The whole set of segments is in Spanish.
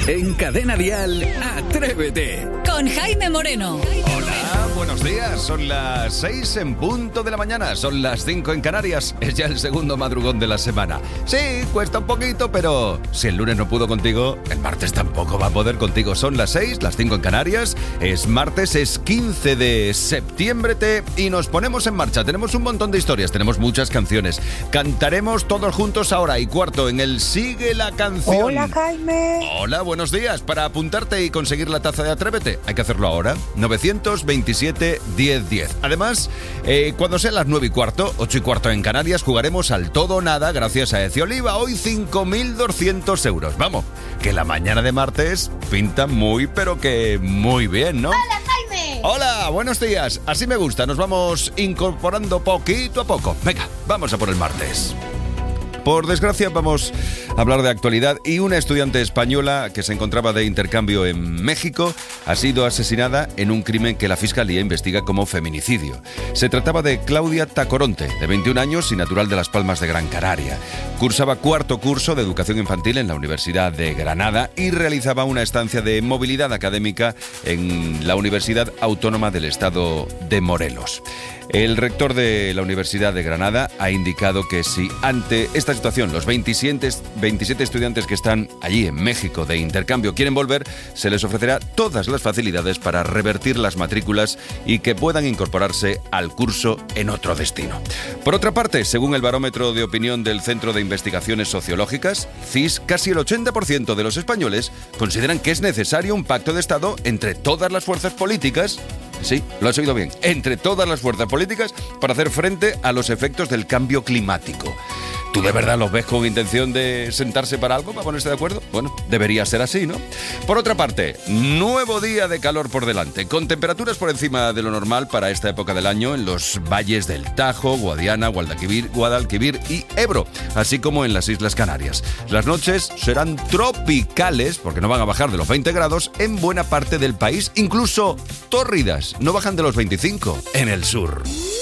En Cadena Dial, Atrévete. Con Jaime Moreno. Hola, buenos días. Son las 6 en punto de la mañana. Son las 5 en Canarias. Es ya el segundo madrugón de la semana. Sí, cuesta un poquito, pero si el lunes no pudo contigo, el martes tampoco va a poder contigo. Son las 6, las 5 en Canarias. Es martes, es 15 de septiembre y nos ponemos en marcha. Tenemos un montón de historias, tenemos muchas canciones. Cantaremos todos juntos ahora y cuarto en el Sigue la Canción. Hola, Jaime. Hola, buenos días. Para apuntarte y conseguir la taza de Atrévete, hay que hacerlo ahora. 927-1010. Además, cuando sean las 9 y cuarto, 8 y cuarto en Canarias, jugaremos al todo o nada gracias a Eci Oliva. Hoy 5.200 euros. Vamos, que la mañana de martes pinta muy, pero que muy bien, ¿no? Hola, Jaime. Hola, buenos días. Así me gusta. Nos vamos incorporando poquito a poco. Venga, vamos a por el martes. Por desgracia, vamos a hablar de actualidad y una estudiante española que se encontraba de intercambio en México ha sido asesinada en un crimen que la Fiscalía investiga como feminicidio. Se trataba de Claudia Tacoronte, de 21 años y natural de Las Palmas de Gran Canaria. Cursaba cuarto curso de educación infantil en la Universidad de Granada y realizaba una estancia de movilidad académica en la Universidad Autónoma del Estado de Morelos. El rector de la Universidad de Granada ha indicado que si ante esta situación los 27 estudiantes que están allí en México de intercambio quieren volver, se les ofrecerá todas las facilidades para revertir las matrículas y que puedan incorporarse al curso en otro destino. Por otra parte, según el barómetro de opinión del Centro de Investigaciones Sociológicas, CIS, casi el 80% de los españoles consideran que es necesario un pacto de Estado entre todas las fuerzas políticas. Sí, lo has oído bien. Entre todas las fuerzas políticas para hacer frente a los efectos del cambio climático. ¿Tú de verdad los ves con intención de sentarse para algo, para ponerse de acuerdo? Bueno, debería ser así, ¿no? Por otra parte, nuevo día de calor por delante, con temperaturas por encima de lo normal para esta época del año en los valles del Tajo, Guadiana, Guadalquivir y Ebro, así como en las Islas Canarias. Las noches serán tropicales, porque no van a bajar de los 20 grados en buena parte del país, incluso tórridas, no bajan de los 25 en el sur.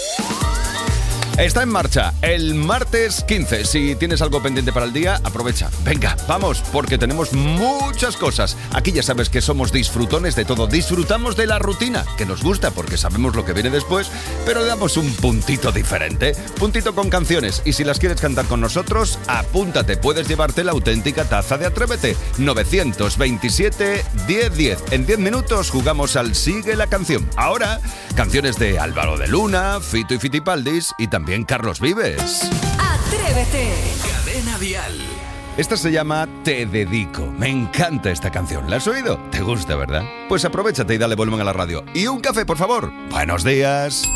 Está en marcha el martes 15. Si tienes algo pendiente para el día, aprovecha. Venga, vamos, porque tenemos muchas cosas. Aquí ya sabes que somos disfrutones de todo. Disfrutamos de la rutina, que nos gusta porque sabemos lo que viene después, pero le damos un puntito diferente. Puntito con canciones. Y si las quieres cantar con nosotros, apúntate. Puedes llevarte la auténtica taza de Atrévete. 927-1010. En 10 minutos jugamos al Sigue la Canción. Ahora, canciones de Álvaro de Luna, Fito y Fitipaldis y también Carlos Vives. Atrévete. Cadena Dial. Esta se llama Te Dedico. Me encanta esta canción. ¿La has oído? ¿Te gusta, verdad? Pues aprovechate y dale volumen a la radio. Y un café, por favor. Buenos días.